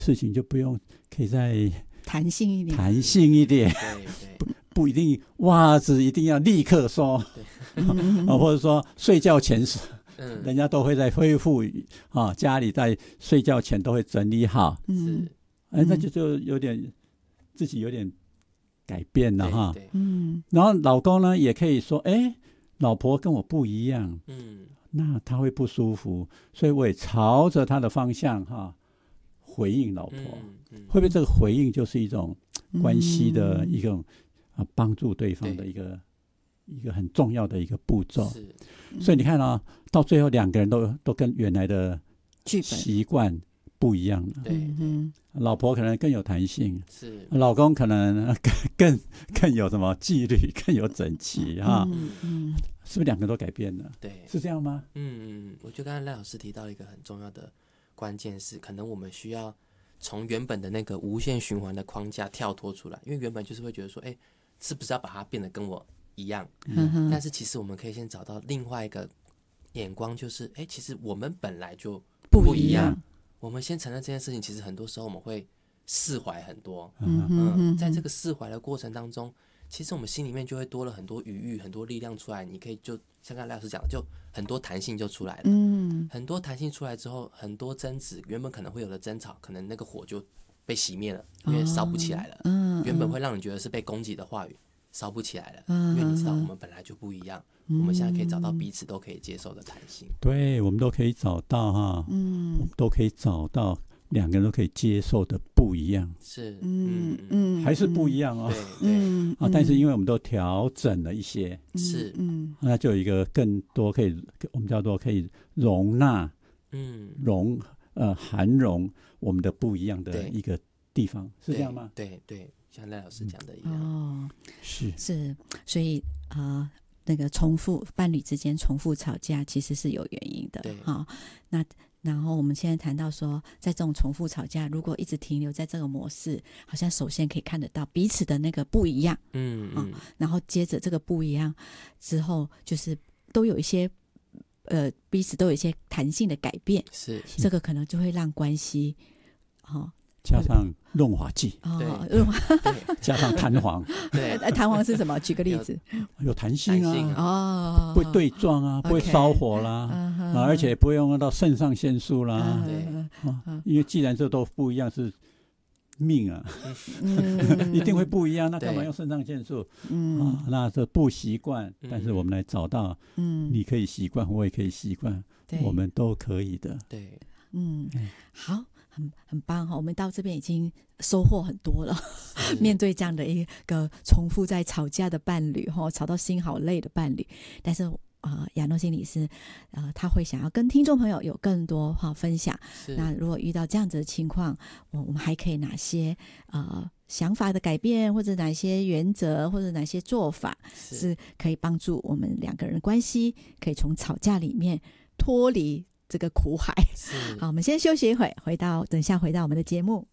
事情就不用，可以再弹性一点， 不一定袜子一定要立刻收，或者说睡觉前人家都会在恢复家里在睡觉前都会整理好，那就有点自己有点改变了哈。然后老公呢也可以说，老婆跟我不一样，那他会不舒服，所以我也朝着他的方向回应老婆，会不会这个回应就是一种关系的一种帮助对方的一个很重要的一个步骤。所以你看到最后两个人都跟原来的习惯不一样了。老婆可能更有弹性，老公可能更有什么纪律，更有整齐是不是两个都改变了？对，是这样吗？ 我觉得刚才赖老师提到一个很重要的关键是，可能我们需要从原本的那个无限循环的框架跳脱出来，因为原本就是会觉得说，是不是要把它变得跟我一样？但是其实我们可以先找到另外一个眼光，就是其实我们本来就不一样。我们先承认这件事情，其实很多时候我们会释怀很多。在这个释怀的过程当中，其实我们心里面就会多了很多余裕，很多力量出来。你可以就像刚才赖老师讲的，就很多弹性就出来了。很多弹性出来之后，很多争执原本可能会有的争吵，可能那个火就被熄灭了，因为烧不起来了。原本会让你觉得是被攻击的话语，烧不起来了，因为你知道我们本来就不一样。我们现在可以找到彼此都可以接受的弹性。 对，我们都可以找到都可以找到两个人都可以接受的不一样。是，还是不一样但是因为我们都调整了一些，那就有一个更多可以，我们叫做可以容纳，涵容我们的不一样的一个地方，是这样吗？ 对，像赖老师讲的一样。 是，所以那个伴侣之间重复吵架其实是有原因的。那然后我们现在谈到说，在这种重复吵架，如果一直停留在这个模式，好像首先可以看得到彼此的那个不一样，然后接着这个不一样之后，就是都有一些彼此都有一些弹性的改变，这个可能就会让关系加上润滑剂，加上弹簧。 弹簧是什么？举个例子。 有弹性不会对撞不会烧火啦，而且不会用到肾上腺素啦。因为既然这都不一样，是命一定会不一样，那干嘛用肾上腺素？那这不习惯，但是我们来找到，你可以习惯，我也可以习惯，我们都可以的。 对， 好。很棒我们到这边已经收获很多了。面对这样的一个重复在吵架的伴侣，吵到心好累的伴侣，但是亚诺心理师他会想要跟听众朋友有更多分享。那如果遇到这样子的情况，我们还可以哪些想法的改变，或者哪些原则，或者哪些做法是可以帮助我们两个人关系可以从吵架里面脱离这个苦海。好，我们先休息一会，等一下回到我们的节目。